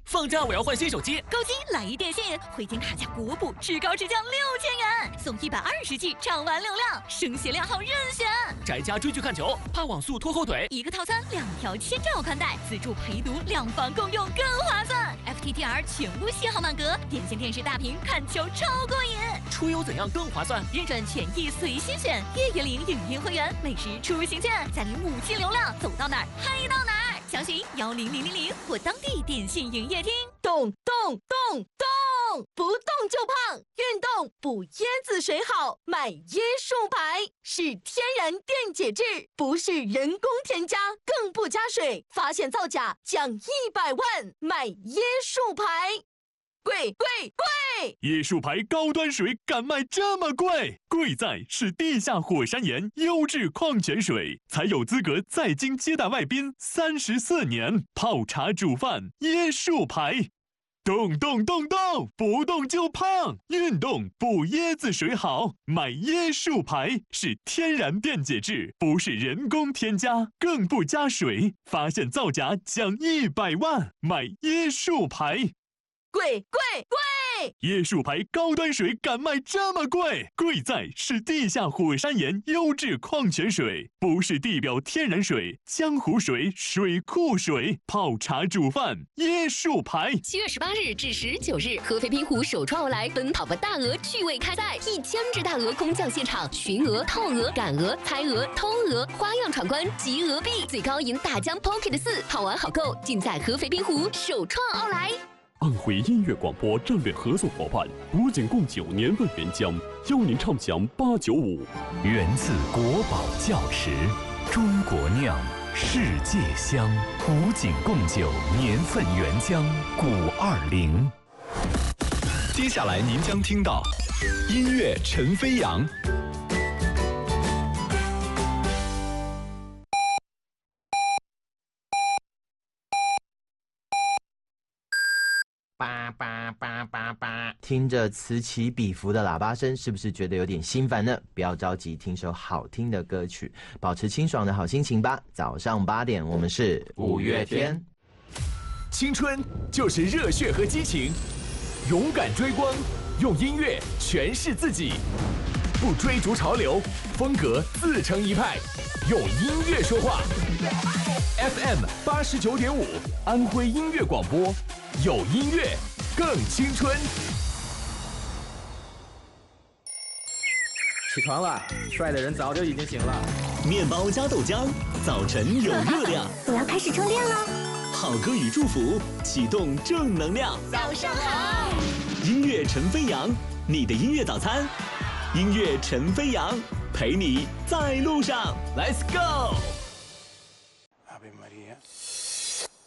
放假我要换新手机， 购机来一电信，回金卡价国补，至高至降6000元，送120G 畅玩流量，升鞋量号任选。 宅家追剧看球，怕网速拖后腿， 一个套餐2条千兆宽带，自助陪读，2房共用更划算。FTTR 全屋信号满格，电信电视大屏看球超过瘾。 出游怎样更划算？ 日转权益随心选，月月领影音会员，每时出行券，再领5G流量，走到哪儿嗨到哪儿。详询10000或当地电信营业厅。 动，不动就胖，运动补椰子水好，买椰树牌是天然电解质，不是人工添加，更不加水，发现造假奖100万，买椰树牌。贵！ 椰树牌高端水敢卖这么贵？贵在是地下火山岩优质矿泉水，才有资格在京接待外宾34年。泡茶煮饭，椰树牌。动，不动就胖，运动补椰子水好，买椰树牌是天然电解质，不是人工添加，更不加水，发现造假奖100万，买椰树牌。 贵！ 椰树牌高端水敢卖这么贵？贵在是地下火山岩优质矿泉水，不是地表天然水、江湖水、水库水。泡茶煮饭，椰树牌。 7月18日至19日，合肥滨湖首创奥莱奔跑吧大鹅趣味开赛，1000只大鹅空降现场，寻鹅、套鹅、赶鹅、猜鹅、偷鹅，花样闯关集鹅币，最高赢大疆 Pocket 4，好玩好购，尽在合肥滨湖首创奥莱。 安徽音乐广播战略合作伙伴古井贡酒年份原浆，邀您畅享895。 源自国宝窖池，中国酿，世界香。古井贡酒年份原浆520。接下来您将听到音乐陈飞扬。 听着此起彼伏的喇叭声，是不是觉得有点心烦呢？不要着急，听首好听的歌曲，保持清爽的好心情吧。早上8点，我们是5月天。 青春就是热血和激情，勇敢追光，用音乐诠释自己，不追逐潮流，风格自成一派，用音乐说话。FM 89.5，安徽音乐广播，有音乐更青春。 起床了，帅的人早就已经醒了。 面包加豆浆，早晨有热量。 我要开始充电了。 好歌与祝福，启动正能量。 早上好。 音乐陈飞扬，你的音乐早餐。音乐陈飞扬，陪你在路上。Let's go。